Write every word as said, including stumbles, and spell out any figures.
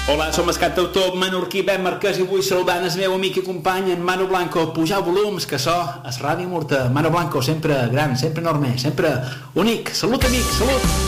Hola, som el cantautor menorquí Ben Marquès i vull saludar el meu amic i company en Manu Blanco. Pujar volums, que això és Ràdio Murta. Manu Blanco, sempre gran, sempre enorme, sempre únic. Salut, amic, salut!